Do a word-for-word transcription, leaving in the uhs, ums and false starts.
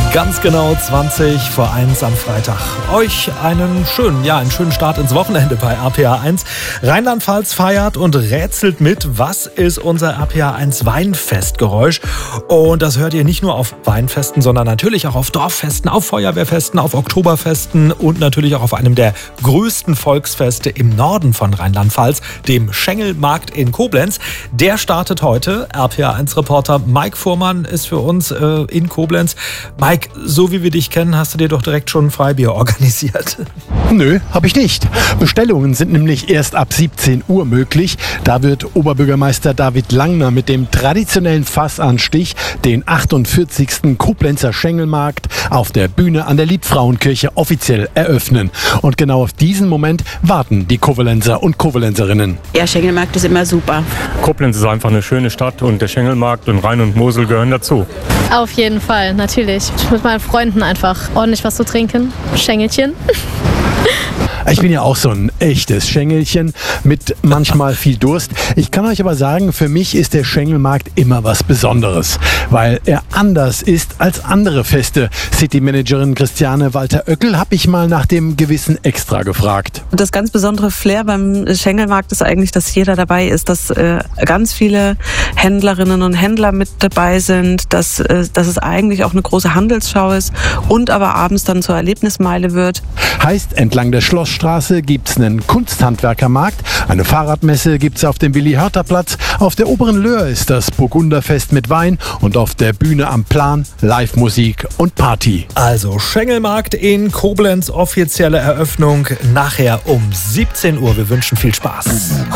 Ganz genau zwanzig vor eins am Freitag. Euch einen schönen, ja, einen schönen Start ins Wochenende bei R P R eins. Rheinland-Pfalz feiert und rätselt mit, was ist unser R P R eins Weinfestgeräusch? Und das hört ihr nicht nur auf Weinfesten, sondern natürlich auch auf Dorffesten, auf Feuerwehrfesten, auf Oktoberfesten und natürlich auch auf einem der größten Volksfeste im Norden von Rheinland-Pfalz, dem Schengelmarkt in Koblenz. Der startet heute. R P R eins Reporter Mike Fuhrmann ist für uns äh, in Koblenz. Mike, so wie wir dich kennen, hast du dir doch direkt schon ein Freibier organisiert. Nö, habe ich nicht. Bestellungen sind nämlich erst ab siebzehn Uhr möglich. Da wird Oberbürgermeister David Langner mit dem traditionellen Fassanstich den achtundvierzigsten Koblenzer Schengelmarkt auf der Bühne an der Liebfrauenkirche offiziell eröffnen. Und genau auf diesen Moment warten die Koblenzer und Koblenzerinnen. Ja, Schengelmarkt ist immer super. Koblenz ist einfach eine schöne Stadt und der Schengelmarkt und Rhein und Mosel gehören dazu. Auf jeden Fall, natürlich. Mit meinen Freunden einfach ordentlich was zu trinken. Schengelchen. Ich bin ja auch so ein echtes Schengelchen mit manchmal viel Durst. Ich kann euch aber sagen, für mich ist der Schengelmarkt immer was Besonderes, weil er anders ist als andere Feste. City-Managerin Christiane Walter-Oeckel habe ich mal nach dem gewissen Extra gefragt. Das ganz besondere Flair beim Schengelmarkt ist eigentlich, dass jeder dabei ist, dass äh, ganz viele Händlerinnen und Händler mit dabei sind, dass, äh, dass es eigentlich auch eine große Handelsschau ist und aber abends dann zur Erlebnismeile wird. Heißt, entlang der Schlossstraße gibt's einen Kunsthandwerkermarkt, eine Fahrradmesse gibt's auf dem Willi-Hörter-Platz, auf der Oberen Löhr ist das Burgunderfest mit Wein und auf der Bühne am Plan Live-Musik und Party. Also Schengelmarkt in Koblenz, offizielle Eröffnung nachher um siebzehn Uhr. Wir wünschen viel Spaß.